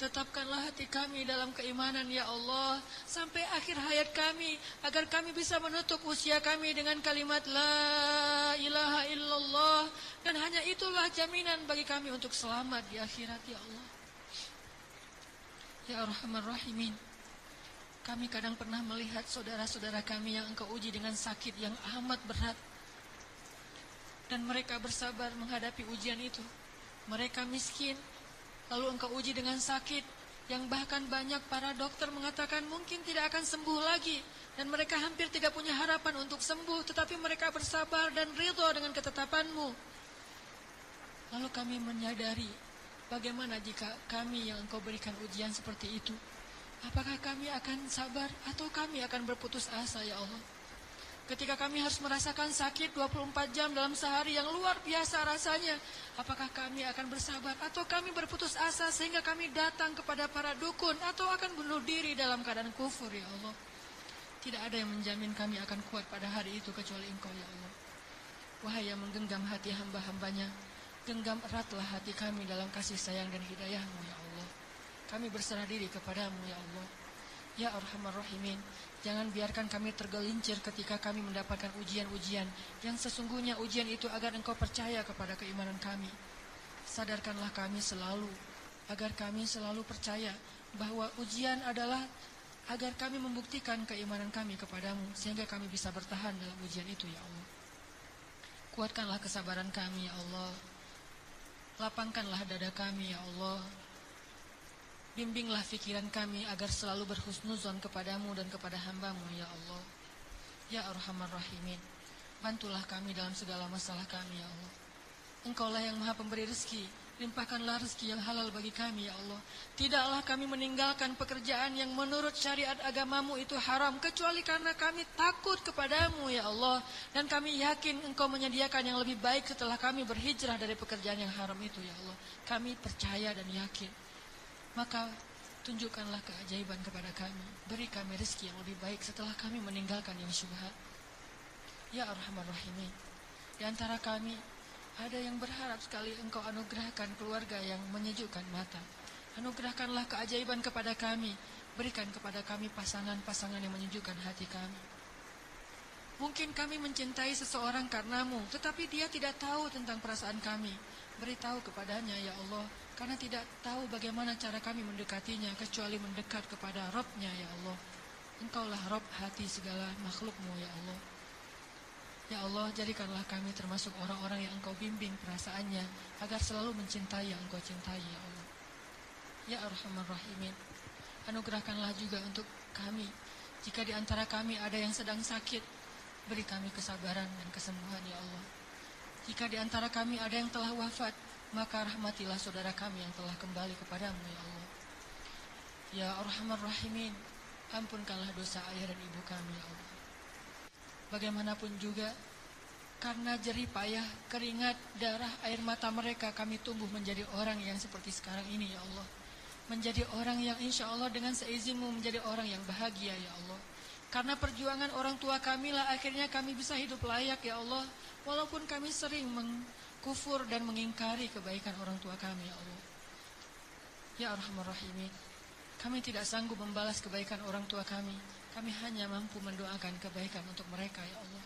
Tetapkanlah hati kami dalam keimanan ya Allah sampai akhir hayat kami, agar kami bisa menutup usia kami dengan kalimat La ilaha illallah, dan hanya itulah jaminan bagi kami untuk selamat di akhirat ya Allah. Ya Arhamar Rahimin, kami kadang pernah melihat saudara-saudara kami yang Engkau uji dengan sakit yang amat berat, dan mereka bersabar menghadapi ujian itu. Mereka miskin, lalu Engkau uji dengan sakit yang bahkan banyak para dokter mengatakan mungkin tidak akan sembuh lagi, dan mereka hampir tidak punya harapan untuk sembuh, tetapi mereka bersabar dan ridho dengan ketetapan-Mu. Lalu kami menyadari, bagaimana jika kami yang Engkau berikan ujian seperti itu? Apakah kami akan sabar atau kami akan berputus asa ya Allah? Ketika kami harus merasakan sakit 24 jam dalam sehari yang luar biasa rasanya, apakah kami akan bersabar atau kami berputus asa sehingga kami datang kepada para dukun atau akan bunuh diri dalam keadaan kufur ya Allah? Tidak ada yang menjamin kami akan kuat pada hari itu kecuali Engkau ya Allah. Wahai yang menggenggam hati hamba-hambanya, genggam eratlah hati kami dalam kasih sayang dan hidayah-Mu ya Allah. Kami berserah diri kepadamu ya Allah. Ya Arhamar Rahimin, jangan biarkan kami tergelincir ketika kami mendapatkan ujian-ujian yang sesungguhnya ujian itu agar Engkau percaya kepada keimanan kami. Sadarkanlah kami selalu, agar kami selalu percaya bahwa ujian adalah agar kami membuktikan keimanan kami kepadamu, sehingga kami bisa bertahan dalam ujian itu ya Allah. Kuatkanlah kesabaran kami ya Allah. Lapangkanlah dada kami ya Allah. Bimbinglah fikiran kami agar selalu berhusnuzon kepadamu dan kepada hamba-Mu ya Allah. Ya Arhamar Rahimin, bantulah kami dalam segala masalah kami ya Allah. Engkaulah yang maha pemberi rezeki, limpahkanlah rezeki yang halal bagi kami ya Allah. Tidaklah kami meninggalkan pekerjaan yang menurut syariat agamamu itu haram, kecuali karena kami takut kepadamu ya Allah. Dan kami yakin Engkau menyediakan yang lebih baik setelah kami berhijrah dari pekerjaan yang haram itu ya Allah. Kami percaya dan yakin. Maka tunjukkanlah keajaiban kepada kami. Beri kami rezeki yang lebih baik setelah kami meninggalkan yang syubhat. Ya Arhamar Rahimin, di antara kami ada yang berharap sekali Engkau anugerahkan keluarga yang menyejukkan mata. Anugerahkanlah keajaiban kepada kami. Berikan kepada kami pasangan-pasangan yang menyejukkan hati kami. Mungkin kami mencintai seseorang karenamu, tetapi dia tidak tahu tentang perasaan kami. Beritahu kepadanya ya Allah, karena tidak tahu bagaimana cara kami mendekatinya kecuali mendekat kepada Rabb-Nya ya Allah. Engkaulah Rabb hati segala makhluk-Mu ya Allah. Ya Allah, jadikanlah kami termasuk orang-orang yang Engkau bimbing perasaannya agar selalu mencintai yang Engkau cintai ya Allah. Ya Arhamar Rahimin, anugerahkanlah juga untuk kami, jika di antara kami ada yang sedang sakit, beri kami kesabaran dan kesembuhan ya Allah. Jika di antara kami ada yang telah wafat, maka rahmatilah saudara kami yang telah kembali kepadamu ya Allah. Ya Arhamar Rahimin, ampunkanlah dosa ayah dan ibu kami ya Allah. Bagaimanapun juga, karena jerih payah, keringat, darah, air mata mereka, kami tumbuh menjadi orang yang seperti sekarang ini ya Allah. Menjadi orang yang insya Allah dengan seizinmu menjadi orang yang bahagia ya Allah. Karena perjuangan orang tua kami lah akhirnya kami bisa hidup layak ya Allah. Walaupun kami sering mengkufur dan mengingkari kebaikan orang tua kami ya Allah. Ya Arhamar Rahimin, kami tidak sanggup membalas kebaikan orang tua kami. Kami hanya mampu mendoakan kebaikan untuk mereka ya Allah.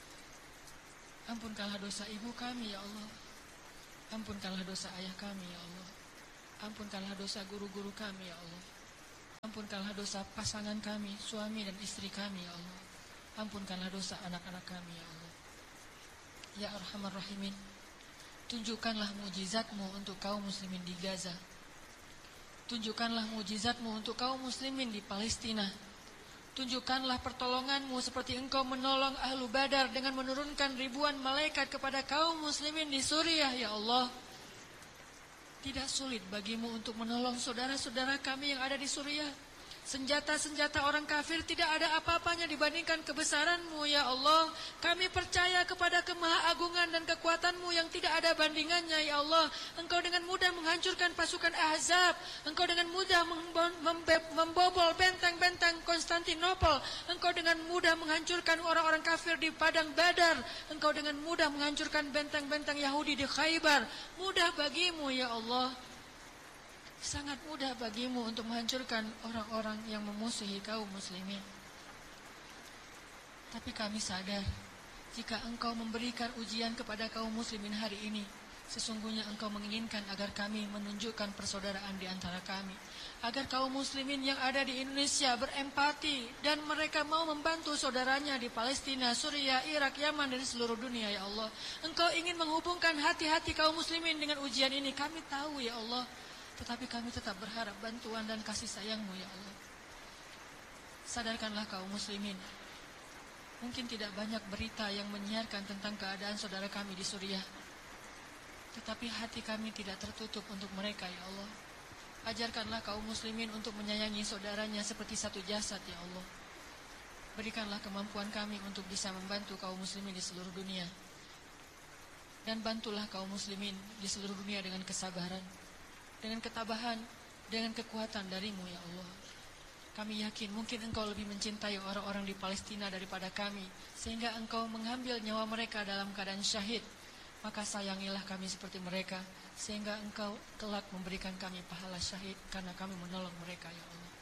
Ampunkanlah dosa ibu kami ya Allah. Ampunkanlah dosa ayah kami ya Allah. Ampunkanlah dosa guru-guru kami ya Allah. Ampunkanlah dosa pasangan kami, suami dan istri kami ya Allah. Ampunkanlah dosa anak-anak kami ya Allah. Ya Arhamar Rahimin, tunjukkanlah mujizat-Mu untuk kaum muslimin di Gaza. Tunjukkanlah mujizat-Mu untuk kaum muslimin di Palestina. Tunjukkanlah pertolongan-Mu seperti Engkau menolong Ahlu Badar dengan menurunkan ribuan malaikat kepada kaum muslimin di Suriah ya Allah. Tidak sulit bagimu untuk menolong saudara-saudara kami yang ada di Suriah. Senjata-senjata orang kafir tidak ada apa-apanya dibandingkan kebesaran-Mu ya Allah. Kami percaya kepada kemahaagungan dan kekuatan-Mu yang tidak ada bandingannya ya Allah. Engkau dengan mudah menghancurkan pasukan Ahzab. Engkau dengan mudah membobol benteng-benteng Konstantinopel. Engkau dengan mudah menghancurkan orang-orang kafir di padang Badar. Engkau dengan mudah menghancurkan benteng-benteng Yahudi di Khaybar. Mudah bagimu ya Allah. sangat mudah bagimu untuk menghancurkan orang-orang yang memusuhi kaum muslimin. Tapi kami sadar, jika engkau memberikan ujian kepada kaum muslimin hari ini, sesungguhnya engkau menginginkan agar kami menunjukkan persaudaraan di antara kami, agar kaum muslimin yang ada di Indonesia berempati dan mereka mau membantu saudaranya di Palestina, Suriah, Irak, Yaman, dan seluruh dunia. Ya Allah, engkau ingin menghubungkan hati-hati kaum muslimin dengan ujian ini. Kami tahu ya Allah, tetapi kami tetap berharap bantuan dan kasih sayang-Mu ya Allah. Sadarkanlah kaum muslimin. Mungkin tidak banyak berita yang menyiarkan tentang keadaan saudara kami di Suriah, tetapi hati kami tidak tertutup untuk mereka ya Allah. Ajarkanlah kaum muslimin untuk menyayangi saudaranya seperti satu jasad ya Allah. Berikanlah kemampuan kami untuk bisa membantu kaum muslimin di seluruh dunia. Dan bantulah kaum muslimin di seluruh dunia dengan kesabaran, dengan ketabahan, dengan kekuatan dari-Mu ya Allah. Kami yakin mungkin Engkau lebih mencintai orang-orang di Palestina daripada kami, sehingga Engkau mengambil nyawa mereka dalam keadaan syahid. Maka sayangilah kami seperti mereka, sehingga Engkau kelak memberikan kami pahala syahid karena kami menolong mereka ya Allah.